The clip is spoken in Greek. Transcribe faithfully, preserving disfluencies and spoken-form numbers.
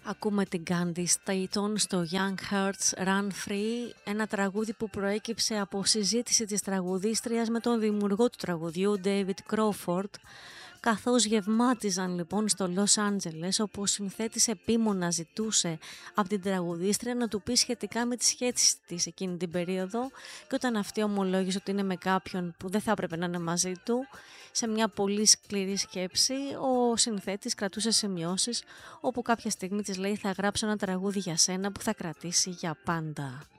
Ακούμε την Candy Staton στο Young Hearts Run Free, ένα τραγούδι που προέκυψε από συζήτηση της τραγουδίστριας με τον δημιουργό του τραγουδιού David Crawford, καθώς γευμάτιζαν λοιπόν στο Λος Άντζελες, όπου ο συνθέτης επίμονα ζητούσε από την τραγουδίστρια να του πει σχετικά με τις σχέσεις της εκείνη την περίοδο, και όταν αυτή ομολόγησε ότι είναι με κάποιον που δεν θα έπρεπε να είναι μαζί του, σε μια πολύ σκληρή σκέψη ο συνθέτης κρατούσε σημειώσεις, όπου κάποια στιγμή της λέει: «Θα γράψω ένα τραγούδι για σένα που θα κρατήσει για πάντα».